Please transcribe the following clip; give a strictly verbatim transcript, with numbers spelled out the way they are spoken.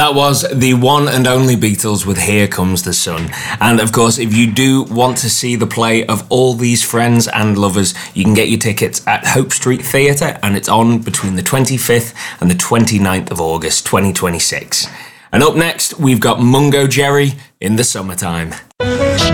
that was the one and only Beatles with Here Comes the Sun. And of course, if you do want to see the play of All These Friends and Lovers, you can get your tickets at Hope Street Theatre, and it's on between the twenty-fifth and the twenty-ninth of August twenty twenty-six. And up next, we've got Mungo Jerry in the Summertime.